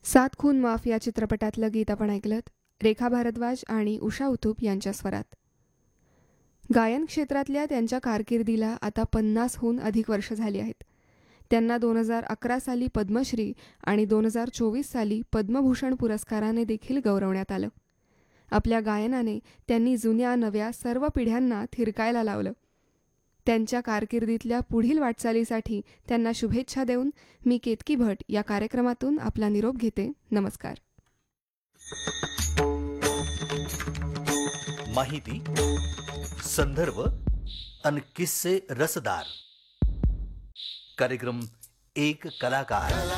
सात खून माफ या चित्रपटातलं गीत आपण ऐकलंत. रेखा भारद्वाज आणि उषा उथुप यांच्या स्वरात. गायन क्षेत्रातल्या त्यांच्या कारकिर्दीला आता 50हून अधिक वर्ष झाली आहेत. त्यांना 2011 साली पद्मश्री आणि 2024 साली पद्मभूषण पुरस्काराने देखील गौरवण्यात आलं. आपल्या गायनाने त्यांनी जुन्या नव्या सर्व पिढ्यांना थिरकायला लावलं. त्यांच्या कारकिर्दीतल्या पुढील वाटचालीसाठी त्यांना शुभेच्छा देऊन मी केतकी भट या कार्यक्रमातून आपला निरोप घेते. नमस्कार. माहिती, संदर्भ आणि किस्से रसदार. कार्यक्रम एक कलाकार.